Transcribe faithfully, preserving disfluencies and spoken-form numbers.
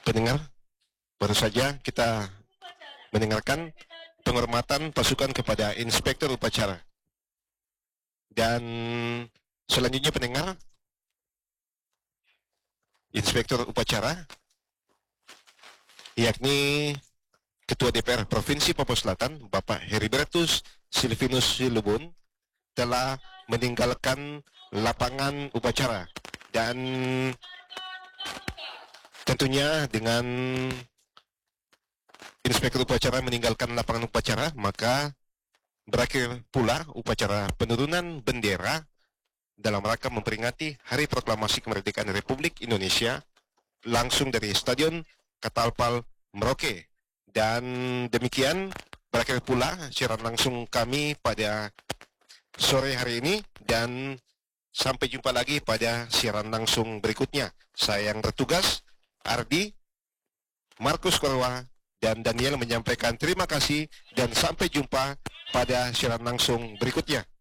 pendengar, baru saja kita mendengarkan penghormatan pasukan kepada Inspektur Upacara. Dan selanjutnya pendengar, Inspektur Upacara, yakni Ketua D P R Provinsi Papua Selatan, Bapak Heribertus Silvinus Silubun, telah meninggalkan lapangan upacara. Dan tentunya dengan Inspektur Upacara meninggalkan lapangan upacara, maka berakhir pula upacara penurunan bendera dalam rangka memperingati Hari Proklamasi Kemerdekaan Republik Indonesia langsung dari Stadion Katalpal Merauke. Dan demikian berakhir pula siaran langsung kami pada sore hari ini, dan sampai jumpa lagi pada siaran langsung berikutnya. Saya yang bertugas, Ardi, Markus Korwa, dan Daniel menyampaikan terima kasih dan sampai jumpa pada siaran langsung berikutnya.